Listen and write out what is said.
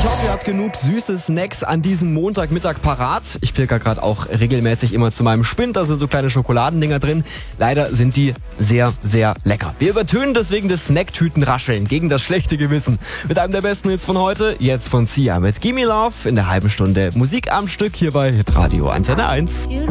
Ich hoffe, ihr habt genug süße Snacks an diesem Montagmittag parat. Ich pilger gerade auch regelmäßig immer zu meinem Spind, da sind so kleine Schokoladendinger drin. Leider sind die sehr, sehr lecker. Wir übertönen deswegen das Snacktütenrascheln gegen das schlechte Gewissen. Mit einem der besten Hits von heute, jetzt von Sia mit Gimme Love in der halben Stunde Musik am Stück hier bei Hitradio Antenne 1.